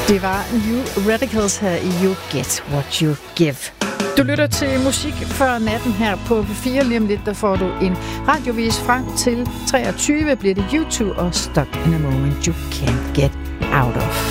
Det var New Radicals her i You Get What You Give. Du lytter til musik før natten her på P4. Lige om lidt, der får du en radiovis frem til 23. Bliver det YouTube og Stuck in a Moment You Can't Get Out of.